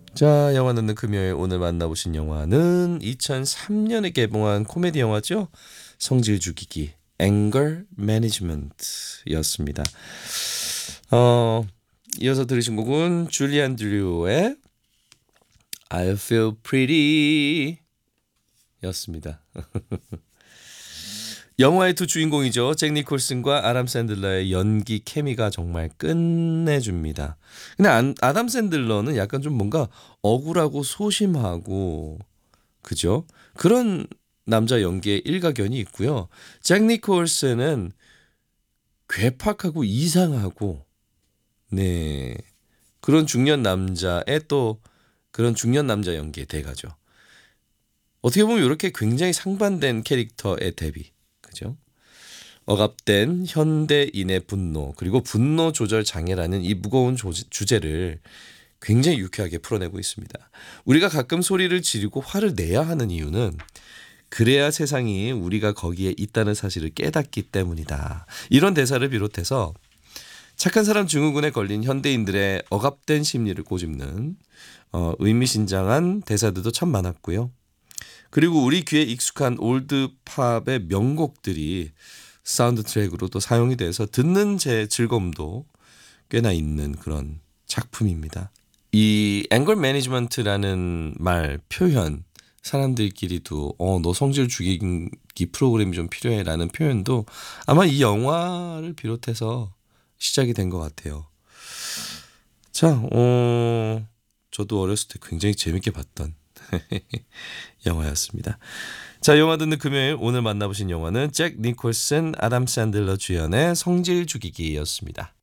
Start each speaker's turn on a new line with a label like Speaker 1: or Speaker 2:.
Speaker 1: 자, 영화 듣는 금요일 오늘 만나보신 영화는 2003년에 개봉한 코미디 영화죠. 성질 죽이기, Anger Management였습니다. 어, 이어서 들으신 곡은 줄리안 드류의 I Feel Pretty 였습니다. 영화의 두 주인공이죠. 잭 니콜슨과 아담 샌들러의 연기 케미가 정말 끝내줍니다. 근데 아담 샌들러는 약간 좀 뭔가 억울하고 소심하고 그죠? 그런 남자 연기에 일가견이 있고요. 잭 니콜슨은 괴팍하고 이상하고 네 그런 중년 남자의 또 그런 중년 남자 연기의 대가죠. 어떻게 보면 이렇게 굉장히 상반된 캐릭터의 대비. 그죠? 억압된 현대인의 분노 그리고 분노 조절 장애라는 이 무거운 주제를 굉장히 유쾌하게 풀어내고 있습니다. 우리가 가끔 소리를 지르고 화를 내야 하는 이유는 그래야 세상이 우리가 거기에 있다는 사실을 깨닫기 때문이다. 이런 대사를 비롯해서 착한 사람 증후군에 걸린 현대인들의 억압된 심리를 꼬집는 의미심장한 대사들도 참 많았고요. 그리고 우리 귀에 익숙한 올드팝의 명곡들이 사운드 트랙으로도 사용이 돼서 듣는 제 즐거움도 꽤나 있는 그런 작품입니다. 이 앵걸 매니지먼트라는 말 표현 사람들끼리도 너 성질 죽이기 프로그램이 좀 필요해라는 표현도 아마 이 영화를 비롯해서 시작이 된 것 같아요. 자, 저도 어렸을 때 굉장히 재밌게 봤던 영화였습니다. 자, 영화 듣는 금요일 오늘 만나보신 영화는 잭 니콜슨, 아담 샌들러 주연의 성질 죽이기였습니다.